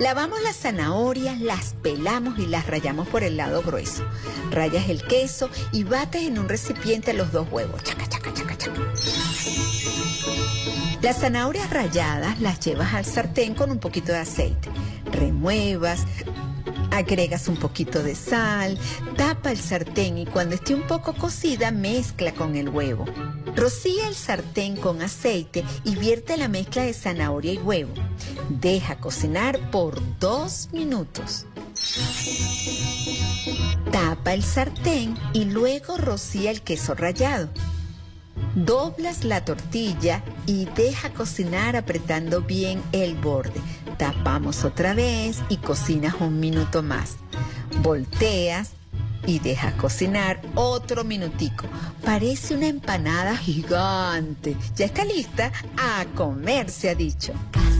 Lavamos las zanahorias, las pelamos y las rallamos por el lado grueso. Rayas el queso y bates en un recipiente los 2 huevos. Chaca, chaca, chaca, chaca. Las zanahorias ralladas las llevas al sartén con un poquito de aceite. Remuevas, agregas un poquito de sal, tapa el sartén y cuando esté un poco cocida mezcla con el huevo. Rocía el sartén con aceite y vierte la mezcla de zanahoria y huevo. Deja cocinar por 2 minutos. Tapa el sartén y luego rocía el queso rallado. Doblas la tortilla y deja cocinar apretando bien el borde. Tapamos otra vez y cocinas 1 minuto más. Volteas y dejas cocinar otro minutico. Parece una empanada gigante. Ya está lista a comer, se ha dicho.